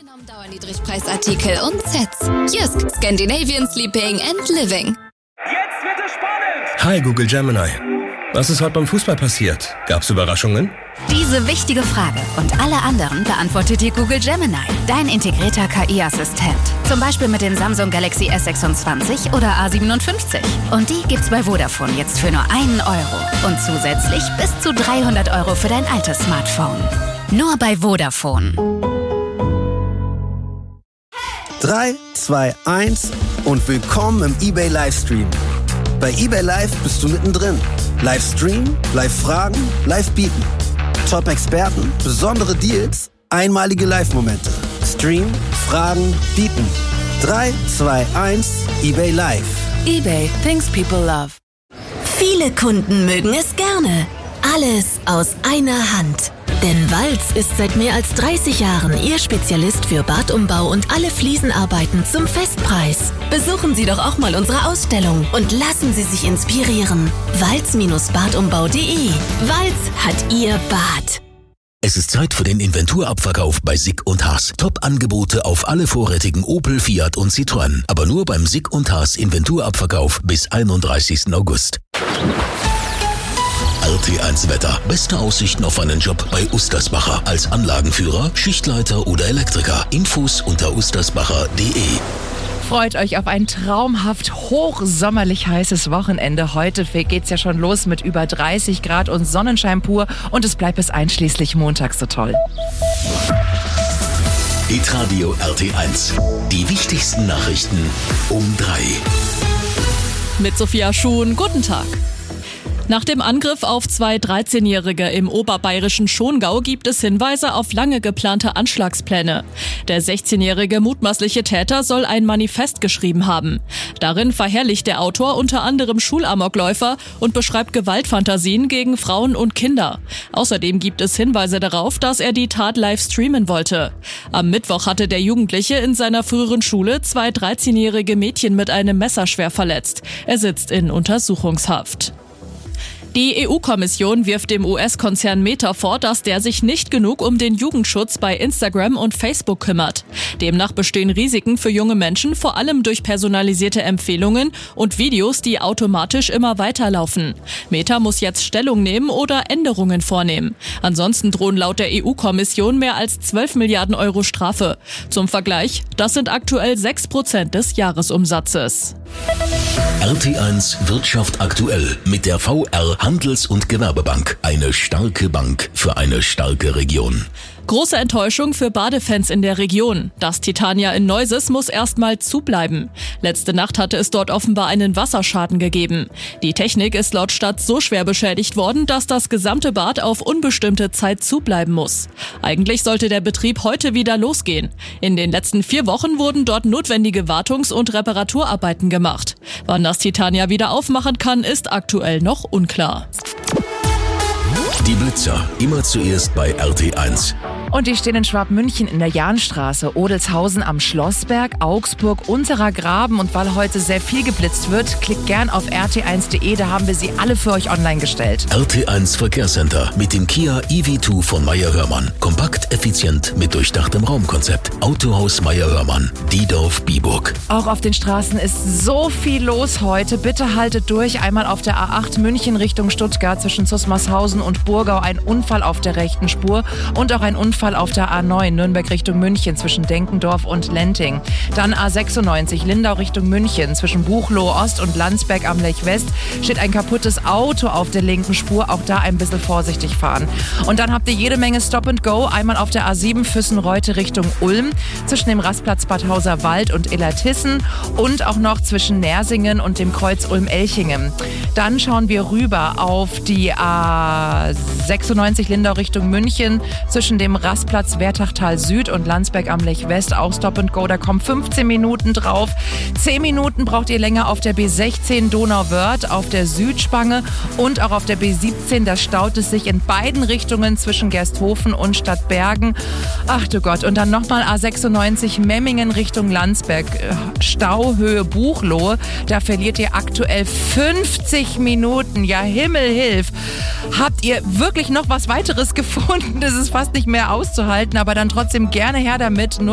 Angenommen Dauerniedrigpreisartikel und Sets. Jysk, Scandinavian Sleeping and Living. Jetzt wird es spannend! Hi Google Gemini. Was ist heute beim Fußball passiert? Gab's Überraschungen? Diese wichtige Frage und alle anderen beantwortet dir Google Gemini, dein integrierter KI-Assistent. Zum Beispiel mit dem Samsung Galaxy S26 oder A57. Und die gibt's bei Vodafone jetzt für nur 1 Euro. Und zusätzlich bis zu 300 Euro für dein altes Smartphone. Nur bei Vodafone. 3, 2, 1 und willkommen im eBay Livestream. Bei eBay Live bist du mittendrin. Live streamen, live fragen, live bieten. Top-Experten, besondere Deals, einmalige Live-Momente. Stream, fragen, bieten. 3, 2, 1, eBay Live. eBay, things people love. Viele Kunden mögen es gerne. Alles aus einer Hand. Denn Walz ist seit mehr als 30 Jahren Ihr Spezialist für Badumbau und alle Fliesenarbeiten zum Festpreis. Besuchen Sie doch auch mal unsere Ausstellung und lassen Sie sich inspirieren. walz-badumbau.de. Walz hat Ihr Bad. Es ist Zeit für den Inventurabverkauf bei Sick & Haas. Top-Angebote auf alle vorrätigen Opel, Fiat und Citroën. Aber nur beim Sick & Haas Inventurabverkauf bis 31. August. RT1 Wetter. Beste Aussichten auf einen Job bei Ustersbacher. Als Anlagenführer, Schichtleiter oder Elektriker. Infos unter ustersbacher.de. Freut euch auf ein traumhaft hochsommerlich heißes Wochenende. Heute geht's ja schon los mit über 30 Grad und Sonnenschein pur und es bleibt bis einschließlich Montag so toll. Hitradio RT1. Die wichtigsten Nachrichten um 3. Mit Sophia Schuhn, guten Tag. Nach dem Angriff auf 2 13-Jährige im oberbayerischen Schongau gibt es Hinweise auf lange geplante Anschlagspläne. Der 16-jährige mutmaßliche Täter soll ein Manifest geschrieben haben. Darin verherrlicht der Autor unter anderem Schulamokläufer und beschreibt Gewaltfantasien gegen Frauen und Kinder. Außerdem gibt es Hinweise darauf, dass er die Tat live streamen wollte. Am Mittwoch hatte der Jugendliche in seiner früheren Schule 2 13-jährige Mädchen mit einem Messer schwer verletzt. Er sitzt in Untersuchungshaft. Die EU-Kommission wirft dem US-Konzern Meta vor, dass der sich nicht genug um den Jugendschutz bei Instagram und Facebook kümmert. Demnach bestehen Risiken für junge Menschen, vor allem durch personalisierte Empfehlungen und Videos, die automatisch immer weiterlaufen. Meta muss jetzt Stellung nehmen oder Änderungen vornehmen. Ansonsten drohen laut der EU-Kommission mehr als 12 Milliarden Euro Strafe. Zum Vergleich, das sind aktuell 6% des Jahresumsatzes. RT1 Wirtschaft aktuell mit der VR Handels- und Gewerbebank. Eine starke Bank für eine starke Region. Große Enttäuschung für Badefans in der Region. Das Titania in Neuses muss erstmal zubleiben. Letzte Nacht hatte es dort offenbar einen Wasserschaden gegeben. Die Technik ist laut Stadt so schwer beschädigt worden, dass das gesamte Bad auf unbestimmte Zeit zubleiben muss. Eigentlich sollte der Betrieb heute wieder losgehen. In den letzten 4 Wochen wurden dort notwendige Wartungs- und Reparaturarbeiten gemacht. Wann das Titania wieder aufmachen kann, ist aktuell noch unklar. Die Blitzer, immer zuerst bei RT1. Und die stehen in Schwabmünchen in der Jahnstraße, Odelshausen am Schlossberg, Augsburg, Unterer Graben. Und weil heute sehr viel geblitzt wird, klickt gern auf rt1.de, da haben wir sie alle für euch online gestellt. RT1 Verkehrscenter mit dem Kia EV2 von Meyer-Hörmann. Kompakt, effizient, mit durchdachtem Raumkonzept. Autohaus Meyer-Hörmann, Diedorf-Biburg. Auch auf den Straßen ist so viel los heute. Bitte haltet durch. Einmal auf der A8 München Richtung Stuttgart zwischen Zusmarshausen und Burgau ein Unfall auf der rechten Spur und auch ein Unfall auf der A9 Nürnberg Richtung München zwischen Denkendorf und Lenting. Dann A96 Lindau Richtung München zwischen Buchloe Ost und Landsberg am Lech West steht ein kaputtes Auto auf der linken Spur. Auch da ein bisschen vorsichtig fahren. Und dann habt ihr jede Menge Stop and Go. Einmal auf der A7 Füssen-Reute Richtung Ulm zwischen dem Rastplatz Bad Hauser-Wald und Illertissen und auch noch zwischen Nersingen und dem Kreuz Ulm-Elchingen. Dann schauen wir rüber auf die A96 Lindau Richtung München zwischen dem Rastplatz Wertachtal Süd und Landsberg am Lech West, auch Stop and Go, da kommen 15 Minuten drauf. 10 Minuten braucht ihr länger auf der B16 Donauwörth, auf der Südspange und auch auf der B17, da staut es sich in beiden Richtungen zwischen Gersthofen und Stadtbergen. Ach du Gott, und dann nochmal A96 Memmingen Richtung Landsberg, Stauhöhe Buchloe, da verliert ihr aktuell 50 Minuten, ja Himmel hilf. Habt ihr wirklich noch was weiteres gefunden? Das ist fast nicht mehr auszuhalten, aber dann trotzdem gerne her damit.